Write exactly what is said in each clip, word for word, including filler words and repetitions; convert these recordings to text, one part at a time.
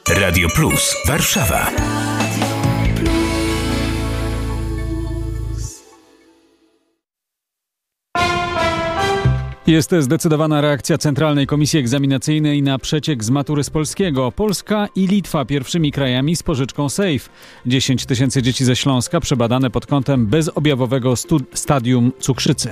Radio Plus Warszawa. Jest zdecydowana reakcja Centralnej Komisji Egzaminacyjnej na przeciek z matury z polskiego. Polska i Litwa pierwszymi krajami z pożyczką SAFE. dziesięć tysięcy dzieci ze Śląska przebadane pod kątem bezobjawowego stu- stadium cukrzycy.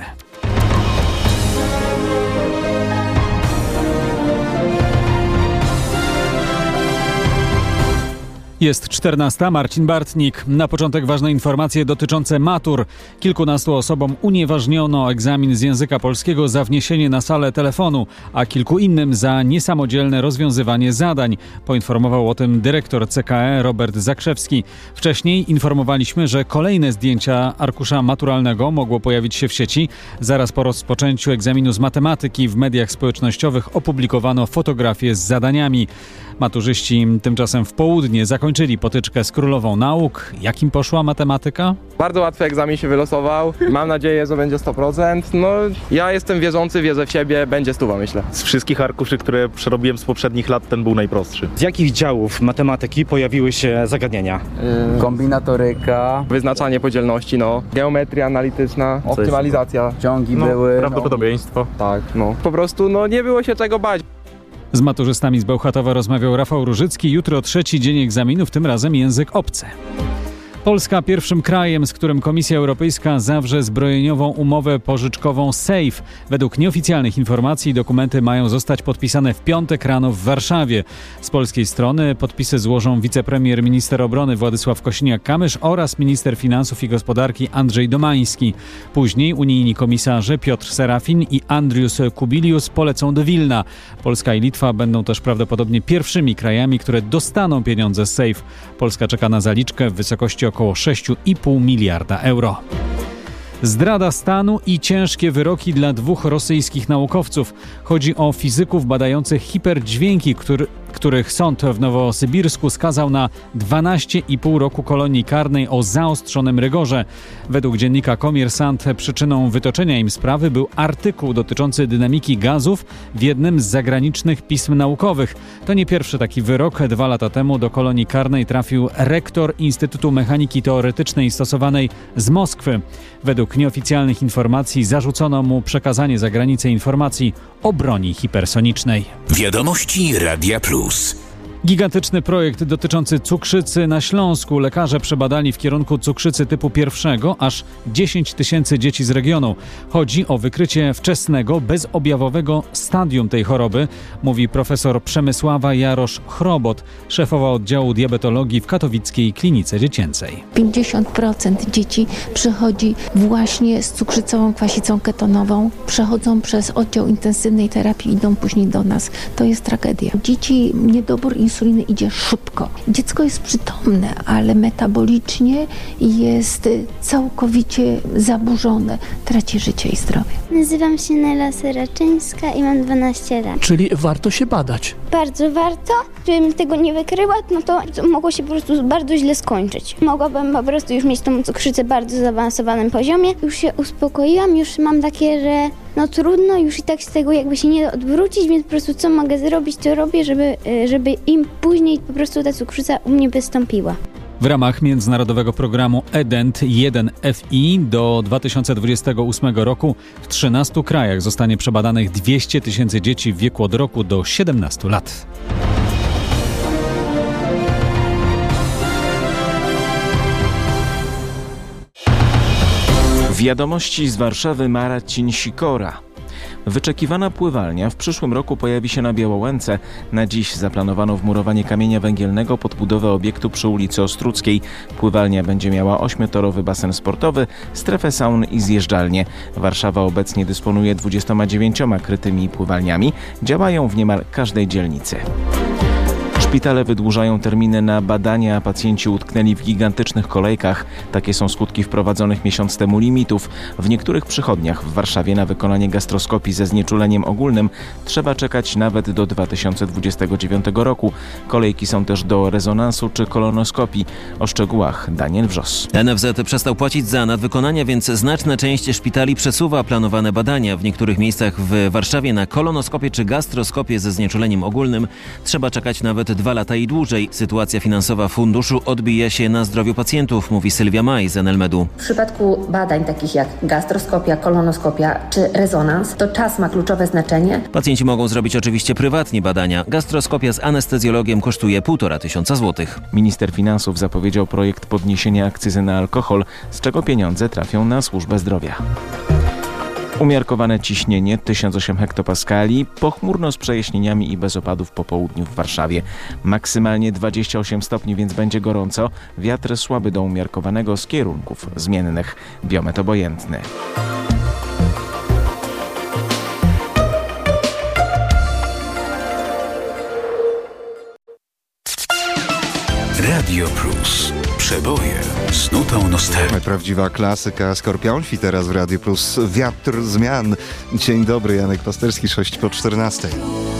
Jest czternasta, Marcin Bartnik. Na początek ważne informacje dotyczące matur. Kilkunastu osobom unieważniono egzamin z języka polskiego za wniesienie na salę telefonu, a kilku innym za niesamodzielne rozwiązywanie zadań. Poinformował o tym dyrektor C K E Robert Zakrzewski. Wcześniej informowaliśmy, że kolejne zdjęcia arkusza maturalnego mogło pojawić się w sieci. Zaraz po rozpoczęciu egzaminu z matematyki w mediach społecznościowych opublikowano fotografie z zadaniami. Maturzyści tymczasem w południe zakończyli potyczkę z królową nauk. Jak im poszła matematyka? Bardzo łatwy egzamin się wylosował. Mam nadzieję, że będzie sto procent. No, ja jestem wierzący, wierzę w siebie. Będzie stuwa, myślę. Z wszystkich arkuszy, które przerobiłem z poprzednich lat, ten był najprostszy. Z jakich działów matematyki pojawiły się zagadnienia? Yy, kombinatoryka, wyznaczanie podzielności, no. Geometria analityczna, optymalizacja. Ciągi no, były. Prawdopodobieństwo. No, tak, no. Po prostu, no, nie było się czego bać. Z maturzystami z Bełchatowa rozmawiał Rafał Różycki. Jutro trzeci dzień egzaminów, tym razem język obcy. Polska pierwszym krajem, z którym Komisja Europejska zawrze zbrojeniową umowę pożyczkową SAFE. Według nieoficjalnych informacji dokumenty mają zostać podpisane w piątek rano w Warszawie. Z polskiej strony podpisy złożą wicepremier, minister obrony Władysław Kosiniak-Kamysz oraz minister finansów i gospodarki Andrzej Domański. Później unijni komisarze Piotr Serafin i Andrius Kubilius polecą do Wilna. Polska i Litwa będą też prawdopodobnie pierwszymi krajami, które dostaną pieniądze z SAFE. Polska czeka na zaliczkę w wysokości około sześć i pół miliarda euro. Zdrada stanu i ciężkie wyroki dla dwóch rosyjskich naukowców. Chodzi o fizyków badających hiperdźwięki, który, których sąd w Nowosybirsku skazał na dwanaście i pół roku kolonii karnej o zaostrzonym rygorze. Według dziennika Komiersant przyczyną wytoczenia im sprawy był artykuł dotyczący dynamiki gazów w jednym z zagranicznych pism naukowych. To nie pierwszy taki wyrok. Dwa lata temu do kolonii karnej trafił rektor Instytutu Mechaniki Teoretycznej i Stosowanej z Moskwy. Według nieoficjalnych informacji zarzucono mu przekazanie za granicę informacji o broni hipersonicznej. Wiadomości Radia Plus. Gigantyczny projekt dotyczący cukrzycy na Śląsku. Lekarze przebadali w kierunku cukrzycy typu pierwszego aż dziesięć tysięcy dzieci z regionu. Chodzi o wykrycie wczesnego, bezobjawowego stadium tej choroby, mówi profesor Przemysława Jarosz-Chrobot, szefowa oddziału diabetologii w katowickiej klinice dziecięcej. pięćdziesiąt procent dzieci przychodzi właśnie z cukrzycową kwasicą ketonową, przechodzą przez oddział intensywnej terapii, idą później do nas. To jest tragedia. Dzieci niedobór insuliny idzie szybko. Dziecko jest przytomne, ale metabolicznie jest całkowicie zaburzone. Traci życie i zdrowie. Nazywam się Nela Seraczyńska i mam dwanaście lat. Czyli warto się badać. Bardzo warto. Gdybym tego nie wykryła, no to mogło się po prostu bardzo źle skończyć. Mogłabym po prostu już mieć tą cukrzycę bardzo zaawansowanym poziomie. Już się uspokoiłam, już mam takie, że no trudno już i tak z tego jakby się nie da odwrócić, więc po prostu co mogę zrobić, to robię, żeby, żeby im później po prostu ta cukrzyca u mnie wystąpiła. W ramach międzynarodowego programu E D E N T jeden F I do dwa tysiące dwudziestego ósmego roku w trzynastu krajach zostanie przebadanych dwieście tysięcy dzieci w wieku od roku do siedemnastu lat. Wiadomości z Warszawy, Marcin Sikora. Wyczekiwana pływalnia w przyszłym roku pojawi się na Białołęce. Na dziś zaplanowano wmurowanie kamienia węgielnego pod budowę obiektu przy ulicy Ostruckiej. Pływalnia będzie miała ośmiotorowy basen sportowy, strefę saun i zjeżdżalnię. Warszawa obecnie dysponuje dwudziestoma dziewięcioma krytymi pływalniami. Działają w niemal każdej dzielnicy. Szpitale wydłużają terminy na badania, a pacjenci utknęli w gigantycznych kolejkach. Takie są skutki wprowadzonych miesiąc temu limitów. W niektórych przychodniach w Warszawie na wykonanie gastroskopii ze znieczuleniem ogólnym trzeba czekać nawet do dwa tysiące dwudziestego dziewiątego roku. Kolejki są też do rezonansu czy kolonoskopii. O szczegółach Daniel Wrzos. N F Z przestał płacić za nadwykonania, więc znaczna część szpitali przesuwa planowane badania. W niektórych miejscach w Warszawie na kolonoskopię czy gastroskopię ze znieczuleniem ogólnym trzeba czekać nawet dwa lata i dłużej. Sytuacja finansowa funduszu odbija się na zdrowiu pacjentów, mówi Sylwia Maj z Enelmedu. W przypadku badań takich jak gastroskopia, kolonoskopia czy rezonans, to czas ma kluczowe znaczenie. Pacjenci mogą zrobić oczywiście prywatnie badania. Gastroskopia z anestezjologiem kosztuje półtora tysiąca złotych. Minister finansów zapowiedział projekt podniesienia akcyzy na alkohol, z czego pieniądze trafią na służbę zdrowia. Umiarkowane ciśnienie tysiąc osiem hektopaskali, pochmurno z przejaśnieniami i bez opadów po południu w Warszawie. Maksymalnie dwadzieścia osiem stopni, więc będzie gorąco. Wiatr słaby do umiarkowanego z kierunków zmiennych. Biometr obojętny. Radio Plus. Przeboje z nutą nostalgii. Prawdziwa klasyka Skorpionsi teraz w Radio Plus. Wiatr zmian. Dzień dobry, Janek Pasterski, sześć po czternastej.